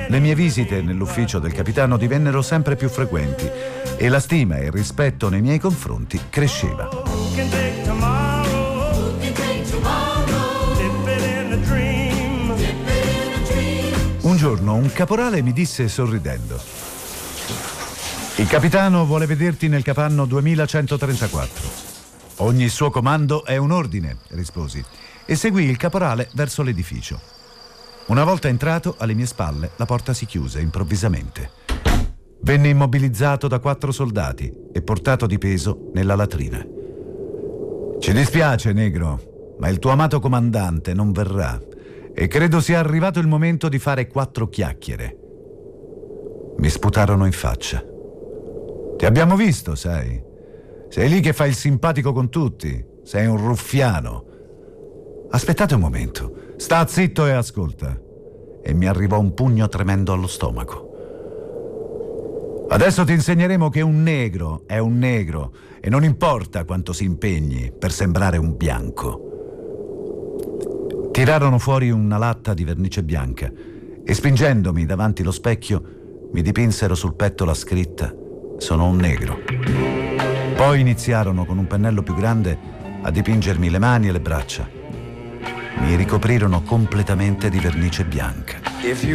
Le mie visite nell'ufficio del capitano divennero sempre più frequenti e la stima e il rispetto nei miei confronti cresceva. Un giorno un caporale mi disse sorridendo: il capitano vuole vederti nel capanno 2134. Ogni suo comando è un ordine, risposi, e seguii il caporale verso l'edificio. Una volta entrato, alle mie spalle la porta si chiuse improvvisamente. Venne immobilizzato da 4 soldati e portato di peso nella latrina. Ci dispiace, negro, ma il tuo amato comandante non verrà e credo sia arrivato il momento di fare 4 chiacchiere. Mi sputarono in faccia. Ti abbiamo visto, sai. Sei lì che fai il simpatico con tutti. Sei un ruffiano. Aspettate un momento. Sta zitto e ascolta. E mi arrivò un pugno tremendo allo stomaco. Adesso ti insegneremo che un negro è un negro e non importa quanto si impegni per sembrare un bianco. Tirarono fuori una latta di vernice bianca e spingendomi davanti lo specchio mi dipinsero sul petto la scritta: sono un negro. Poi iniziarono con un pennello più grande a dipingermi le mani e le braccia. Mi ricoprirono completamente di vernice bianca.